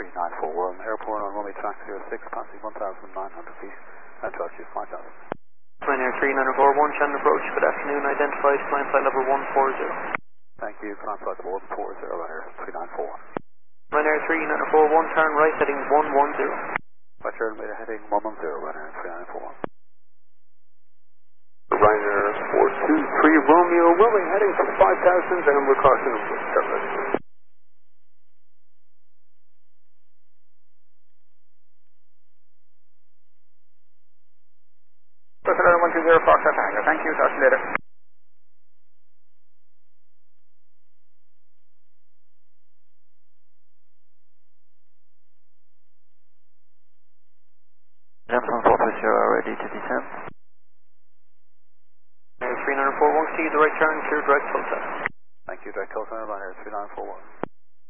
3941, airport on runway track 06, passing 1,900 feet, and to altitude 5,000. Ryanair 3941, Shannon approach, good afternoon, identified, climb flight level 140. Thank you, climb flight level 140, Ryanair 3941. Ryanair 3941, turn right heading 110. Right turn heading 110, Ryanair 3941. Ryanair 423 Romeo, runway heading for 5,000, and we're crossing service. Barcelona 120 Foxtrot Tango, thank you, talk to you later. Gentlemen, 450 ready to descend. 3941, see the right turn, clear direct full test. Thank you, direct close on Ryanair 3941.